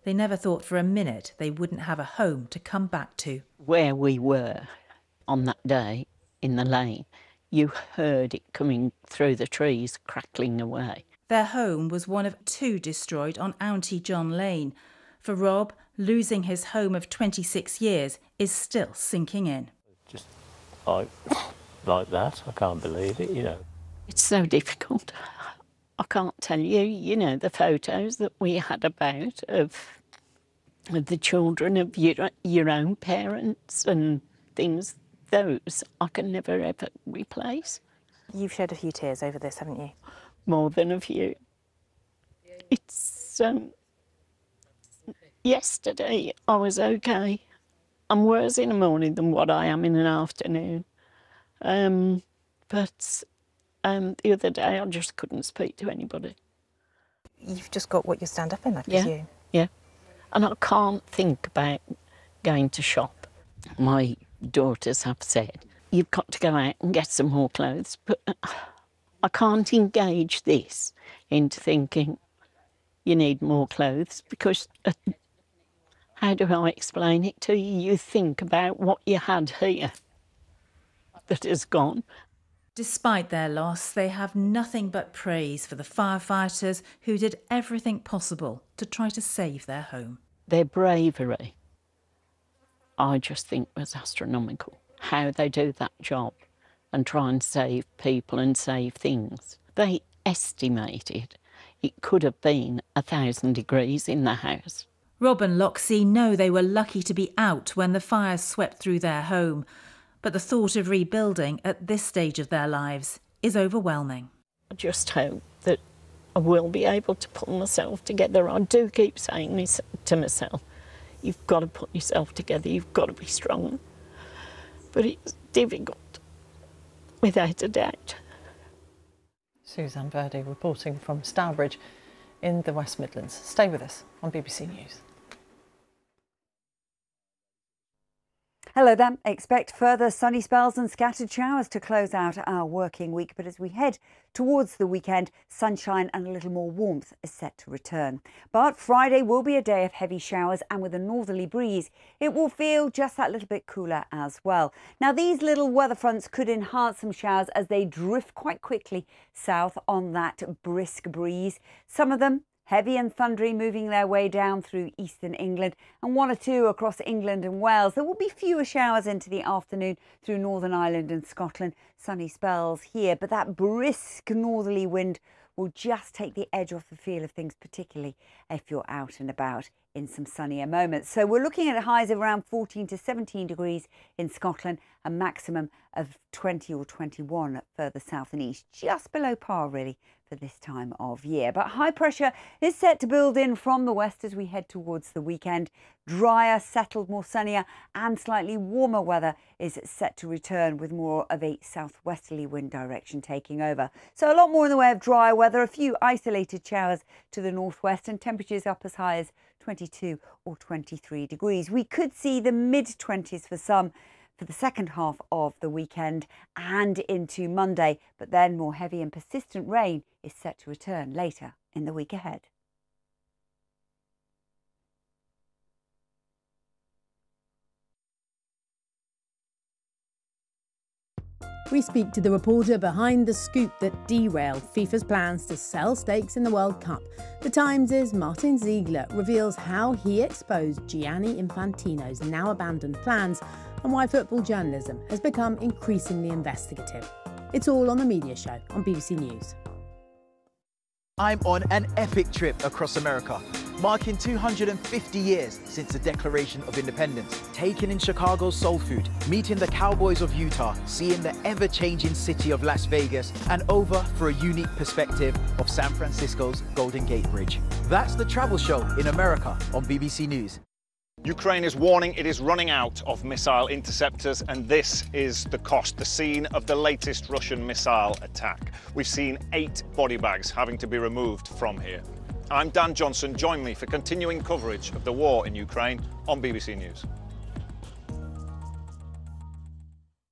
They never thought for a minute they wouldn't have a home to come back to. Where we were on that day in the lane, you heard it coming through the trees, crackling away. Their home was one of 2 destroyed on Auntie John Lane. For Rob, losing his home of 26 years is still sinking in. Just like that, I can't believe it, you know. It's so difficult. I can't tell you, you know, the photos that we had about of the children of your own parents and things, those I can never ever replace. You've shed a few tears over this, haven't you? More than a few. It's, yesterday I was okay. I'm worse in the morning than what I am in an afternoon. But the other day I just couldn't speak to anybody. You've just got what you stand up in, I presume. Yeah. And I can't think about going to shop. My daughters have said, you've got to go out and get some more clothes, but I can't engage this into thinking you need more clothes, because how do I explain it to you? You think about what you had here that is gone. Despite their loss, they have nothing but praise for the firefighters who did everything possible to try to save their home. Their bravery, I just think, was astronomical. How they do that job and try and save people and save things. They estimated it could have been 1,000 degrees in the house. Rob and Loxie know they were lucky to be out when the fires swept through their home, but the thought of rebuilding at this stage of their lives is overwhelming. I just hope that I will be able to pull myself together. I do keep saying this to myself, you've got to put yourself together, you've got to be strong. But it's difficult, without a doubt. Suzanne Birdie reporting from Stourbridge in the West Midlands. Stay with us on BBC News. Hello there. Expect further sunny spells and scattered showers to close out our working week. But as we head towards the weekend, sunshine and a little more warmth is set to return. But Friday will be a day of heavy showers, and with a northerly breeze, it will feel just that little bit cooler as well. Now, these little weather fronts could enhance some showers as they drift quite quickly south on that brisk breeze. Some of them heavy and thundery, moving their way down through eastern England, and 1 or 2 across England and Wales. There will be fewer showers into the afternoon through Northern Ireland and Scotland. Sunny spells here, but that brisk northerly wind will just take the edge off the feel of things, particularly if you're out and about in some sunnier moments. So we're looking at highs of around 14 to 17 degrees in Scotland, a maximum of 20 or 21 further south and east, just below par really for this time of year. But high pressure is set to build in from the west as we head towards the weekend. Drier, settled, more sunnier and slightly warmer weather is set to return, with more of a southwesterly wind direction taking over. So a lot more in the way of dry weather, a few isolated showers to the northwest, and temperatures up as high as 22 or 23 degrees. We could see the mid-20s for some for the second half of the weekend and into Monday, but then more heavy and persistent rain is set to return later in the week ahead. We speak to the reporter behind the scoop that derailed FIFA's plans to sell stakes in the World Cup. The Times' Martin Ziegler reveals how he exposed Gianni Infantino's now abandoned plans and why football journalism has become increasingly investigative. It's all on The Media Show on BBC News. I'm on an epic trip across America, marking 250 years since the Declaration of Independence. Taking in Chicago's soul food, meeting the Cowboys of Utah, seeing the ever-changing city of Las Vegas, and over for a unique perspective of San Francisco's Golden Gate Bridge. That's the travel show in America on BBC News. Ukraine is warning it is running out of missile interceptors, and this is the cost, the scene of the latest Russian missile attack. We've seen 8 body bags having to be removed from here. I'm Dan Johnson. Join me for continuing coverage of the war in Ukraine on BBC News.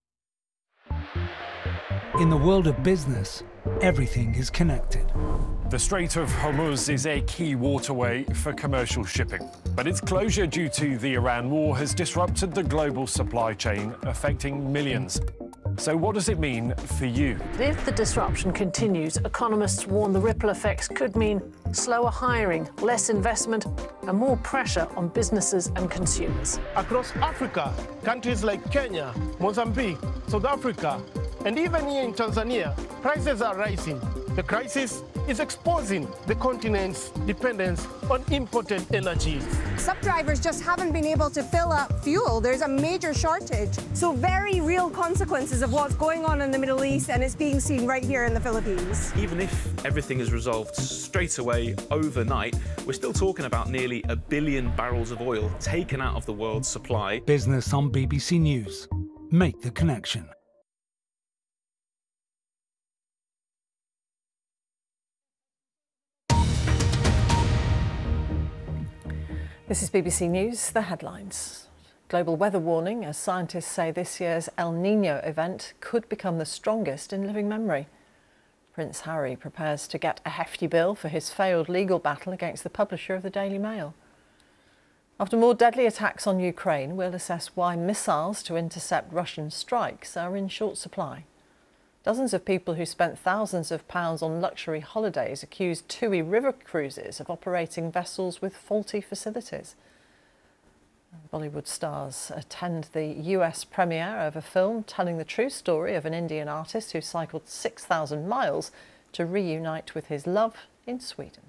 In the world of business, everything is connected. The Strait of Hormuz is a key waterway for commercial shipping, but its closure due to the Iran war has disrupted the global supply chain, affecting millions. So what does it mean for you? If the disruption continues, economists warn the ripple effects could mean slower hiring, less investment, and more pressure on businesses and consumers. Across Africa, countries like Kenya, Mozambique, South Africa, and even here in Tanzania, prices are rising. The crisis is exposing the continent's dependence on imported energies. Some drivers just haven't been able to fill up fuel. There's a major shortage. So very real consequences of what's going on in the Middle East, and it's being seen right here in the Philippines. Even if everything is resolved straight away overnight, we're still talking about nearly 1 billion barrels of oil taken out of the world's supply. Business on BBC News. Make the connection. This is BBC News, the headlines. Global weather warning as scientists say this year's El Niño event could become the strongest in living memory. Prince Harry prepares to get a hefty bill for his failed legal battle against the publisher of the Daily Mail. After more deadly attacks on Ukraine, we'll assess why missiles to intercept Russian strikes are in short supply. Dozens of people who spent thousands of pounds on luxury holidays accused TUI river cruises of operating vessels with faulty facilities. Bollywood stars attend the US premiere of a film telling the true story of an Indian artist who cycled 6,000 miles to reunite with his love in Sweden.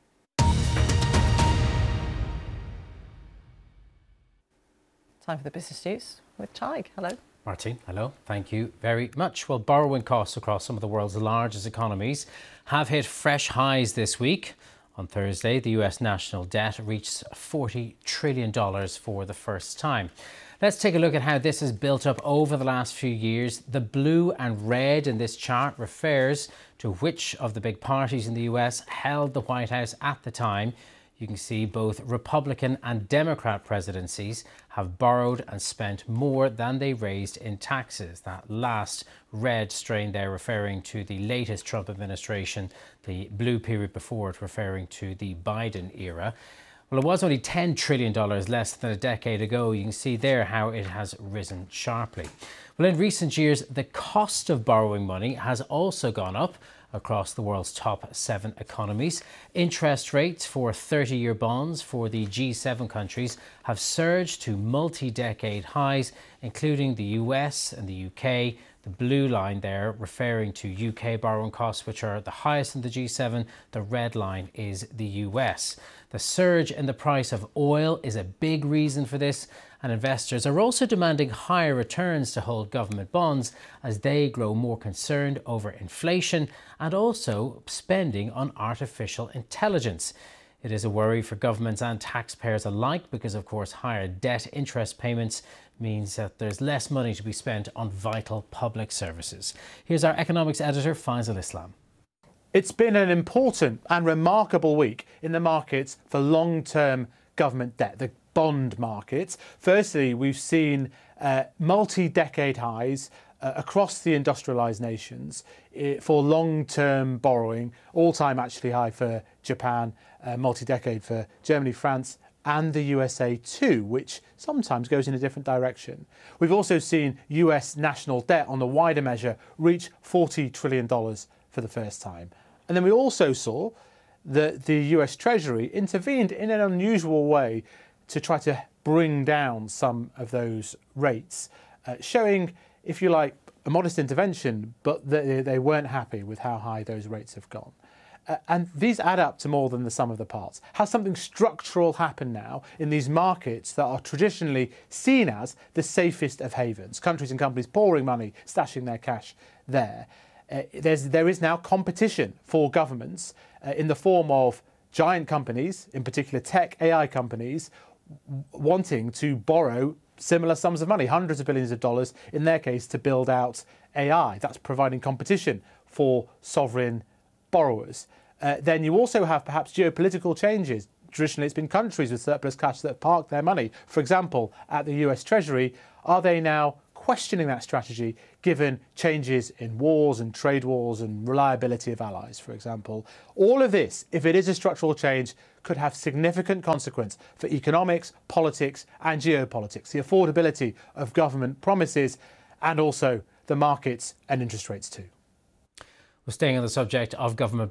Time for the business news with Tig. Hello. Martine, hello. Thank you very much. Well, borrowing costs across some of the world's largest economies have hit fresh highs this week. On Thursday, the US national debt reached $40 trillion for the first time. Let's take a look at how this has built up over the last few years. The blue and red in this chart refers to which of the big parties in the US held the White House at the time. You can see both Republican and Democrat presidencies have borrowed and spent more than they raised in taxes. That last red strain there referring to the latest Trump administration, the blue period before it referring to the Biden era. Well, it was only $10 trillion less than a decade ago. You can see there how it has risen sharply. Well, in recent years, the cost of borrowing money has also gone up across the world's top 7 economies. Interest rates for 30-year bonds for the G7 countries have surged to multi-decade highs, including the US and the UK. The blue line there referring to UK borrowing costs, which are the highest in the G7. The red line is the US. The surge in the price of oil is a big reason for this, and investors are also demanding higher returns to hold government bonds as they grow more concerned over inflation and also spending on artificial intelligence. It is a worry for governments and taxpayers alike because, of course, higher debt interest payments means that there's less money to be spent on vital public services. Here's our economics editor, Faisal Islam. It's been an important and remarkable week in the markets for long-term government debt, the bond markets. Firstly, we've seen multi-decade highs across the industrialised nations for long-term borrowing, all-time actually high for Japan, multi-decade for Germany, France and the USA too, which sometimes goes in a different direction. We've also seen US national debt on the wider measure reach $40 trillion for the first time. And then we also saw that the US Treasury intervened in an unusual way to try to bring down some of those rates, showing, if you like, a modest intervention, but they weren't happy with how high those rates have gone. And these add up to more than the sum of the parts. Has something structural happened now in these markets that are traditionally seen as the safest of havens? Countries and companies pouring money, stashing their cash there. There is now competition for governments in the form of giant companies, in particular tech AI companies, wanting to borrow similar sums of money, hundreds of billions of dollars in their case, to build out AI. That's providing competition for sovereign borrowers. Then you also have perhaps geopolitical changes. Traditionally, it's been countries with surplus cash that have parked their money. For example, at the US Treasury, are they now questioning that strategy given changes in wars and trade wars and reliability of allies, for example. All of this, if it is a structural change, could have significant consequence for economics, politics and geopolitics, the affordability of government promises and also the markets and interest rates too. We're staying on the subject of government